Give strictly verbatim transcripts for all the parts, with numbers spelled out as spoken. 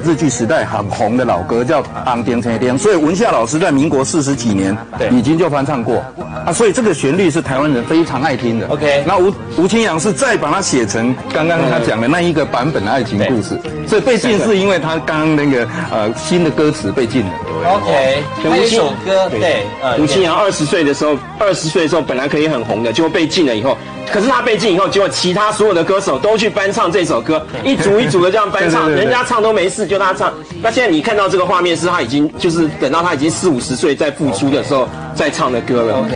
视剧时代很红的老歌，叫《红灯青灯》，所以文夏老师在民国四十几年已经就翻唱过啊，所以这个旋律是台湾人非常爱听的。 OK， 那吴吴清扬是再把它写成刚刚他讲的那一个版本的爱情故事，所以被禁是因为他刚刚那个呃新的歌词被禁了。 OK， 还有一首歌，对，呃， 吴清扬二十岁的时候，二十岁的时候本来可以很红的，结果被禁了以后，可是他被禁以后，结果其他所有的歌手都去翻唱这首歌，一组一组的这样翻唱，人家唱都没事，就他唱。那现在你看到这个画面是他已经就是等到他已经四五十岁再复出的时候再唱的歌了。 Okay.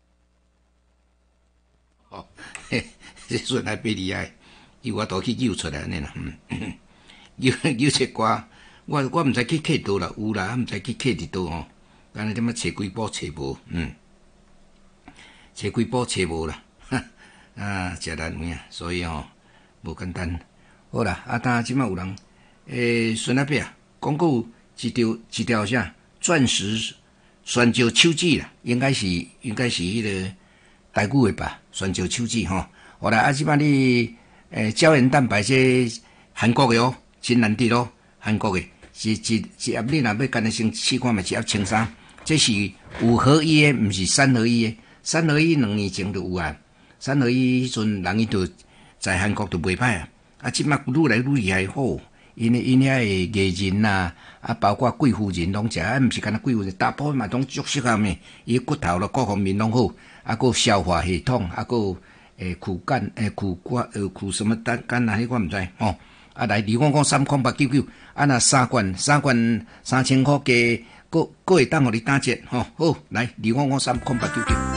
哦，嘿，这阵来贝利爱，伊我都去揪出来呢啦，嗯，揪揪切歌。我我唔知去刻倒啦，有啦，唔知去刻伫倒吼。干那点么找几部找无，嗯，找几部找无啦，啊，真难有影，所以吼无简单。好啦，啊，当即摆有人诶，孙阿伯啊，讲过有一条一条啥钻石酸椒手指啦，应该是应该是迄个台语的吧，酸椒手指吼。好啦，啊，即摆你诶胶原蛋白这韩国的哦，真难得咯，韩国的。是一一盒，你若要干那先试看觅一盒青衫，这是五合一的，毋是三合一的。三合一两年前就有啊，三合一迄阵人伊就在韩国就袂歹啊。啊，即摆愈来愈厉害好，因因遐的艺人呐，啊，包括贵妇人拢食，啊，毋是干那贵妇人，大部分嘛拢足适合咩，伊骨头咯各方面拢好，啊，个消化系统，啊，个诶躯干诶躯骨呃躯什么肝肝啊，迄我毋知吼。啊，来，你讲讲三空八九九，啊那三罐三罐三千块加，个个会当互你打折吼。好，来，你讲讲三空八九九。